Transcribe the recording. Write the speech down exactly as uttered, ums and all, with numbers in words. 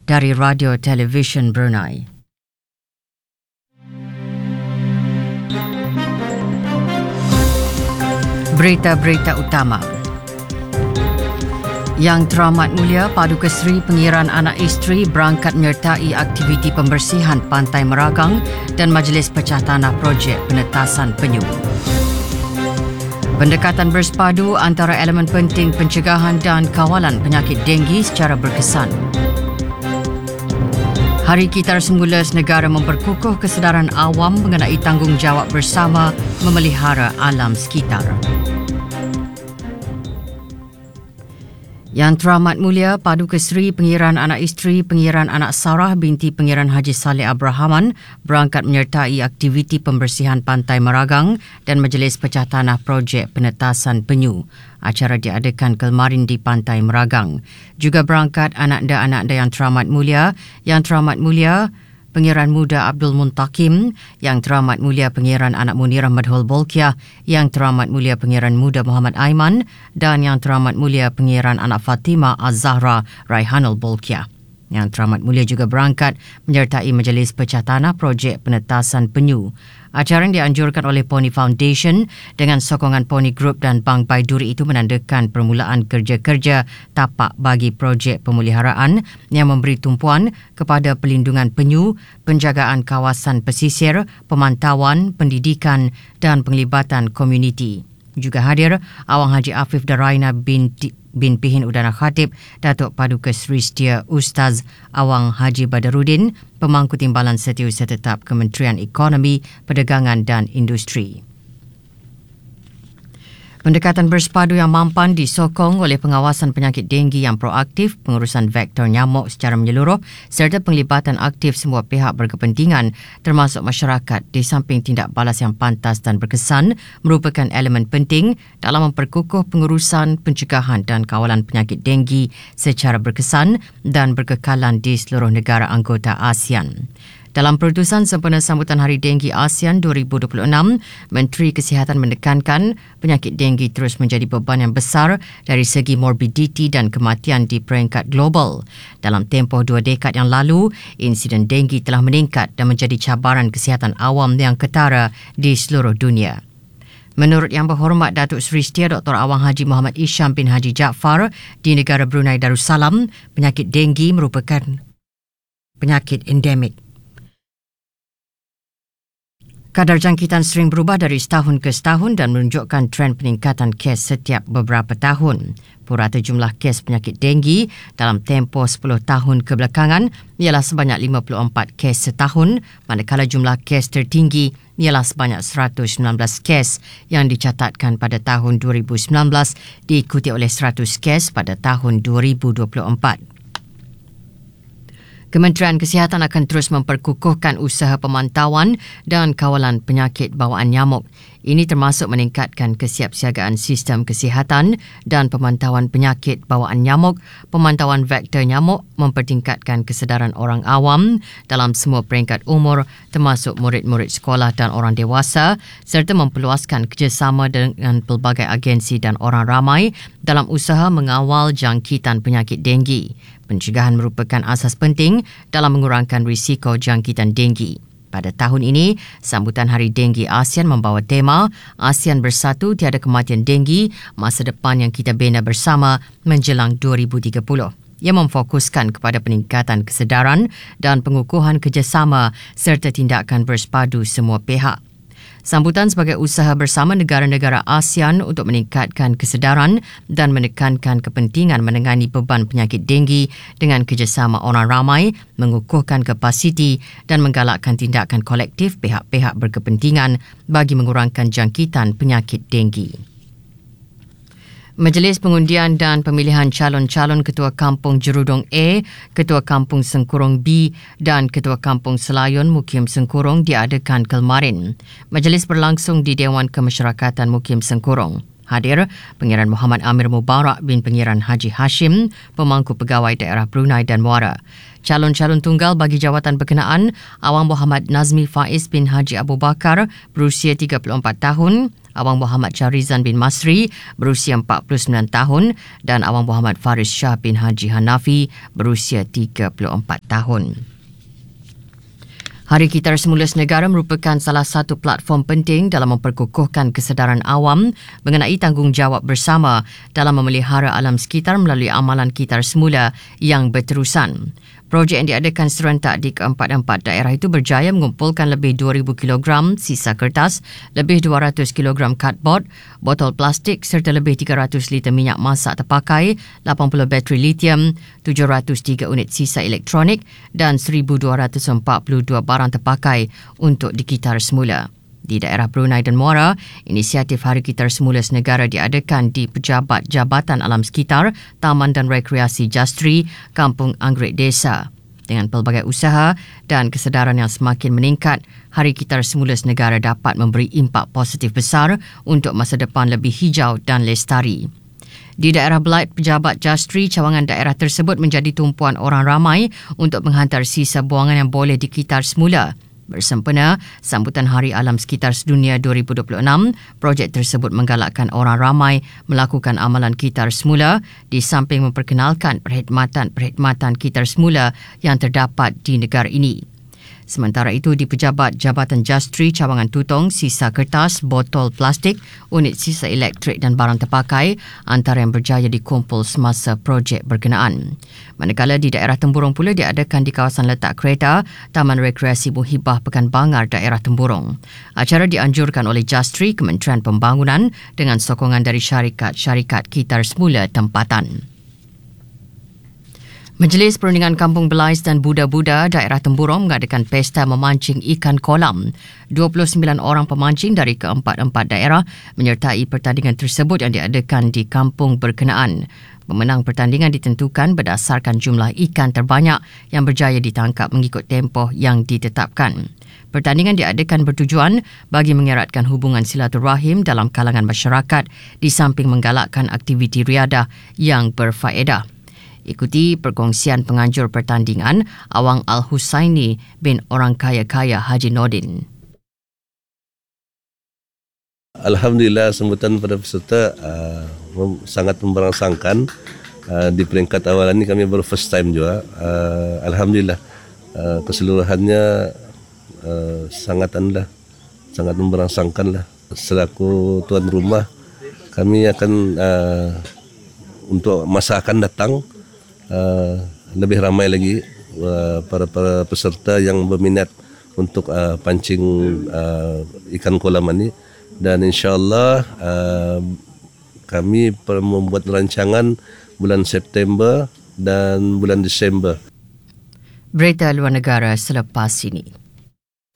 dari Radio Television Brunei. Berita-berita utama. Yang Teramat Mulia Paduka Seri Pengiran Anak Isteri berangkat menyertai aktiviti pembersihan Pantai Meragang dan Majlis Pecah Tanah Projek Penetasan Penyu. Pendekatan bersepadu antara elemen penting pencegahan dan kawalan penyakit denggi secara berkesan. Hari Kitar Semula Negara memperkukuh kesedaran awam mengenai tanggungjawab bersama memelihara alam sekitar. Yang Teramat Mulia Paduka Seri Pengiran Anak Isteri Pengiran Anak Sarah binti Pengiran Haji Saleh Abrahaman berangkat menyertai aktiviti pembersihan Pantai Meragang dan Majlis Pecah Tanah Projek Penetasan Penyu. Acara diadakan kemarin di Pantai Meragang. Juga berangkat anak-anak Yang Teramat Mulia, Yang Teramat Mulia Pengiran Muda Abdul Muntakim, Yang Teramat Mulia Pengiran Anak Munirah Madhul Bolkiah, Yang Teramat Mulia Pengiran Muda Muhammad Aiman dan Yang Teramat Mulia Pengiran Anak Fatimah Az-Zahra Raihanul Bolkiah. Yang Teramat Mulia juga berangkat menyertai Majlis Pecah Tanah Projek Penetasan Penyu. Acara yang dianjurkan oleh Pony Foundation dengan sokongan Pony Group dan Bank Baiduri itu menandakan permulaan kerja-kerja tapak bagi projek pemeliharaan yang memberi tumpuan kepada pelindungan penyu, penjagaan kawasan pesisir, pemantauan, pendidikan dan penglibatan komuniti. Juga hadir Awang Haji Afif Daraina binti bin Pihin Udana Khatib, Datuk Paduka Seri Setia Ustaz Awang Haji Badarudin, Pemangku Timbalan Setiausaha Tetap Kementerian Ekonomi, Perdagangan dan Industri. Pendekatan bersepadu yang mampan disokong oleh pengawasan penyakit denggi yang proaktif, pengurusan vektor nyamuk secara menyeluruh serta penglibatan aktif semua pihak berkepentingan termasuk masyarakat di samping tindak balas yang pantas dan berkesan merupakan elemen penting dalam memperkukuh pengurusan, pencegahan dan kawalan penyakit denggi secara berkesan dan berkekalan di seluruh negara anggota ASEAN. Dalam perutusan sempena sambutan Hari Denggi ASEAN dua ribu dua puluh enam, Menteri Kesihatan menekankan penyakit denggi terus menjadi beban yang besar dari segi morbiditi dan kematian di peringkat global. Dalam tempoh dua dekad yang lalu, insiden denggi telah meningkat dan menjadi cabaran kesihatan awam yang ketara di seluruh dunia. Menurut Yang Berhormat Datuk Seri Setia Doktor Awang Haji Muhammad Isham bin Haji Jaafar di negara Brunei Darussalam, penyakit denggi merupakan penyakit endemik. Kadar jangkitan sering berubah dari setahun ke setahun dan menunjukkan tren peningkatan kes setiap beberapa tahun. Purata jumlah kes penyakit denggi dalam tempoh sepuluh tahun kebelakangan ialah sebanyak lima puluh empat kes setahun, manakala jumlah kes tertinggi ialah sebanyak seratus sembilan belas kes yang dicatatkan pada tahun dua ribu sembilan belas diikuti oleh seratus kes pada tahun dua ribu dua puluh empat. Kementerian Kesihatan akan terus memperkukuhkan usaha pemantauan dan kawalan penyakit bawaan nyamuk. Ini termasuk meningkatkan kesiapsiagaan sistem kesihatan dan pemantauan penyakit bawaan nyamuk, pemantauan vektor nyamuk, mempertingkatkan kesedaran orang awam dalam semua peringkat umur termasuk murid-murid sekolah dan orang dewasa serta memperluaskan kerjasama dengan pelbagai agensi dan orang ramai dalam usaha mengawal jangkitan penyakit denggi. Pencegahan merupakan asas penting dalam mengurangkan risiko jangkitan denggi. Pada tahun ini, sambutan Hari Denggi ASEAN membawa tema ASEAN Bersatu Tiada Kematian Denggi, Masa Depan yang Kita Bina Bersama menjelang dua ribu tiga puluh. Ia memfokuskan kepada peningkatan kesedaran dan pengukuhan kerjasama serta tindakan bersepadu semua pihak. Sambutan sebagai usaha bersama negara-negara ASEAN untuk meningkatkan kesedaran dan menekankan kepentingan menangani beban penyakit denggi dengan kerjasama orang ramai, mengukuhkan kapasiti dan menggalakkan tindakan kolektif pihak-pihak berkepentingan bagi mengurangkan jangkitan penyakit denggi. Majlis Pengundian dan Pemilihan Calon-Calon Ketua Kampung Jerudong A, Ketua Kampung Sengkurong B dan Ketua Kampung Selayun Mukim Sengkurong diadakan kemarin. Majlis berlangsung di Dewan Kemasyarakatan Mukim Sengkurong. Hadir Pengiran Muhammad Amir Mubarak bin Pengiran Haji Hashim, Pemangku Pegawai Daerah Brunei dan Muara. Calon-calon tunggal bagi jawatan berkenaan Awang Muhammad Nazmi Faiz bin Haji Abu Bakar berusia tiga puluh empat tahun, Abang Muhammad Charizan bin Masri berusia empat puluh sembilan tahun dan Abang Muhammad Faris Shah bin Haji Hanafi berusia tiga puluh empat tahun. Hari Kitar Semula Negara merupakan salah satu platform penting dalam memperkukuhkan kesedaran awam mengenai tanggungjawab bersama dalam memelihara alam sekitar melalui amalan Kitar Semula yang berterusan. Projek yang diadakan serentak di keempat-empat daerah itu berjaya mengumpulkan lebih dua ribu kilogram sisa kertas, lebih dua ratus kilogram cardboard, botol plastik serta lebih tiga ratus liter minyak masak terpakai, lapan puluh bateri lithium, tujuh ratus tiga unit sisa elektronik dan seribu dua ratus empat puluh dua barang terpakai untuk dikitar semula. Di daerah Brunei dan Muara, inisiatif Hari Kitar Semula Negara diadakan di Pejabat Jabatan Alam Sekitar, Taman dan Rekreasi Jastri, Kampung Anggrek Desa. Dengan pelbagai usaha dan kesedaran yang semakin meningkat, Hari Kitar Semula Negara dapat memberi impak positif besar untuk masa depan lebih hijau dan lestari. Di daerah Belait, Pejabat Jastri, cawangan daerah tersebut menjadi tumpuan orang ramai untuk menghantar sisa buangan yang boleh dikitar semula. Bersempena sambutan Hari Alam Sekitar Sedunia dua ribu dua puluh enam, projek tersebut menggalakkan orang ramai melakukan amalan kitar semula di samping memperkenalkan perkhidmatan-perkhidmatan kitar semula yang terdapat di negara ini. Sementara itu, di Pejabat Jabatan Jastri Cawangan Tutong, sisa kertas, botol plastik, unit sisa elektrik dan barang terpakai antara yang berjaya dikumpul semasa projek berkenaan. Manakala di daerah Temburong pula diadakan di kawasan letak kereta Taman Rekreasi Muhibah Pekan Bangar, daerah Temburong. Acara dianjurkan oleh Jastri, Kementerian Pembangunan dengan sokongan dari syarikat-syarikat kitar semula tempatan. Majlis Perundingan Kampung Belais dan Buda-Buda daerah Temburong mengadakan pesta memancing ikan kolam. dua puluh sembilan orang pemancing dari keempat-empat daerah menyertai pertandingan tersebut yang diadakan di kampung berkenaan. Pemenang pertandingan ditentukan berdasarkan jumlah ikan terbanyak yang berjaya ditangkap mengikut tempoh yang ditetapkan. Pertandingan diadakan bertujuan bagi mengeratkan hubungan silaturahim dalam kalangan masyarakat di samping menggalakkan aktiviti riadah yang berfaedah. Ikuti perkongsian penganjur pertandingan Awang Al-Husaini bin orang kaya-kaya Haji Nordin. Alhamdulillah, sambutan pada peserta uh, mem- sangat memberangsangkan. Uh, di peringkat awal ini kami baru first time juga. Uh, Alhamdulillah, uh, keseluruhannya uh, sangat anlah, sangat memberangsangkan lah. Selaku tuan rumah, kami akan uh, untuk masa akan datang Uh, lebih ramai lagi uh, para para peserta yang berminat untuk uh, pancing uh, ikan kolam ini, dan insyaallah uh, kami membuat rancangan bulan September dan bulan Disember. Berita luar negara selepas ini.